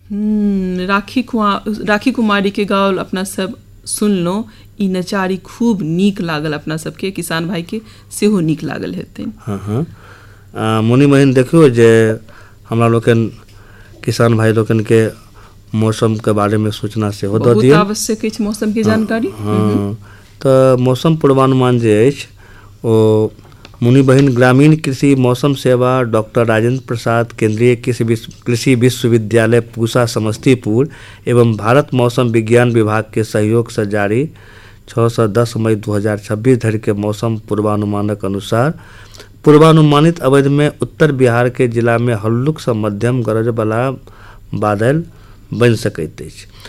राखी कुमारी के गावल अपना सब सुनलो। ई नचारी खूब नीक लागल अपना सबके किसान भाई के सेहो नीक लागल हेतै। हाँ मुनि बहन देखियो जे हमरा लोकन किसान भाई लोकन के मौसम के बारे में सूचना से हो दो दिए। बहुत आवश्यक है मौसम की जानकारी। हाँ तो मौसम पूर्वानुमान जे अछि ओ मुनि बहन ग्रामीण कृषि मौसम सेवा डॉक्टर राजेंद्र प्रसाद केंद्रीय कृषि विश्वविद्यालय पूसा समस्तीपुर एवं भारत मौसम विज्ञान विभाग के सहयोग से जारी 6 से 10 मई 2026 धरि के मौसम पूर्वानुमानक अनुसार पूर्वानुमानित अवधि में उत्तर बिहार के जिला में हल्लुक से मध्यम गरज वाला बादल बन सकैत अछि।